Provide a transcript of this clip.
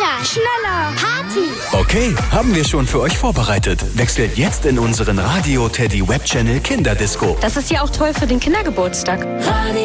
Kita. Schneller. Party. Okay, haben wir schon für euch vorbereitet. Wechselt jetzt in unseren Radio Teddy Web Channel Kinderdisco. Das ist ja auch toll für den Kindergeburtstag. Radio